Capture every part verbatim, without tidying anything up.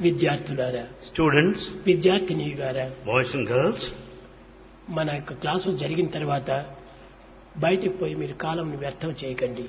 విద్యార్థులారా, Students, విద్యార్థినీయులారా, boys and girls, మన యొక్క క్లాసులు జరిగిన తర్వాత బయటికి పోయి మీరు కాలంని వ్యర్థం చేయకండి.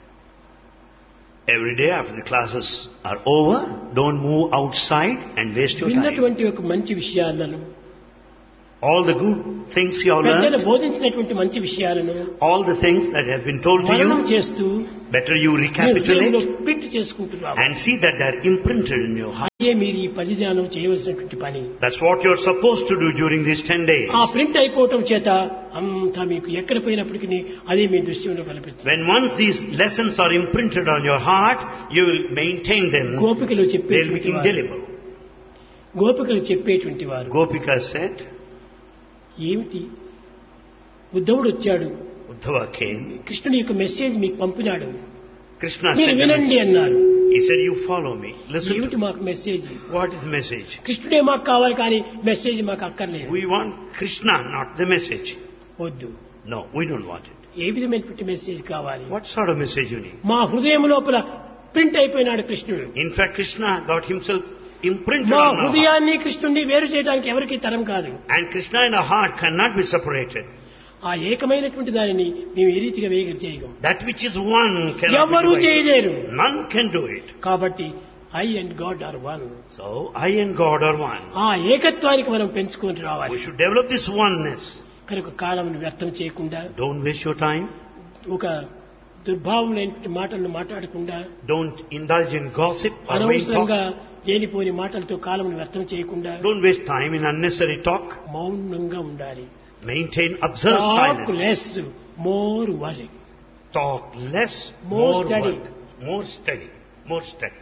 every day after the classes are over, don't move outside and waste your time. విన్నటువంటి ఒక మంచి విషయాలను, All the good things you have పెద్దలు learned, బోధించినటువంటి మంచి విషయాలను all the things that have been told to మననం you, చేస్తూ better you మీరు recapitulate హృదయంలో ప్రింట్ చేసుకుంటున్నారు. and see that they are imprinted in your heart. అదే మీరు ఈ పరిధానం చేయవలసినటువంటి పని. That's what you're supposed to do during these ten days. ఆ ప్రింట్ అయిపోవటం చేత అంతా మీకు ఎక్కడ పోయినప్పటికీ అదే మీ దృశ్యంలో కనిపిస్తుంది. When once these lessons are imprinted on your heart, you will maintain them. గోపికలు They'll be చెప్పేటువంటి వారు, indelible. గోపికలు చెప్పేటువంటి వారు Gopika said, ఏమిటి, ఉద్ధవుడు వచ్చాడు, Uddhava came, కృష్ణుని యొక్క మెసేజ్ మీకు పంపినాడు, Krishna మీరు said, వినండి అన్నారు. he said, you follow me, listen to ఏమిటి me. మాకు message? What is the message? కృష్ణుడే మాకు కావాలి కానీ మెసేజ్ మాకు అక్కర్లేదు. We want Krishna, not the message. వద్దు. No, we don't want it. ఏ విధమైనటువంటి మెసేజ్ కావాలి? What sort of message you need? మా హృదయం లోపల ప్రింట్ అయిపోయినాడు కృష్ణుడు. In fact, Krishna got himself imprinted మా on our heart. హృదయాన్ని కృష్ణుడిని వేరు చేయడానికి ఎవరికి తరం కాదు. And Krishna and our heart cannot be separated. ఆ ఏకమైనటువంటి దానిని మేము ఏ రీతిగా వేగ చేయగం. That which is one cannot ఎవరు be divided. చేయలేరు. None can do it. కాబట్టి I and God are one. So, I and God are one. ఆ ఏకత్వానికి మనం పెంచుకొని రావాలి. We should develop this oneness. కనుక కాలం వ్యర్థం చేయకుండా, Don't waste your time. ఒక దుర్భావం లేని మాటలను మాట్లాడకుండా, Don't indulge in gossip or vain అనవసరంగా talk. లేనిపోని మాటలతో కాలం వ్యర్థం చేయకుండా Don't waste time in unnecessary talk. మౌనంగా ఉండాలి. Maintain, observe talk silence. Less, more worry. Talk less, More more study. work. More study. More study.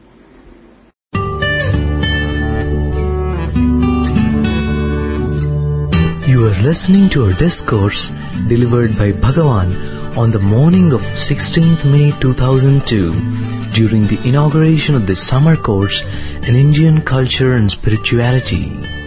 You are listening to a discourse delivered by Bhagavan on the morning of sixteenth May two thousand two during the inauguration of the summer course in Indian Culture and Spirituality.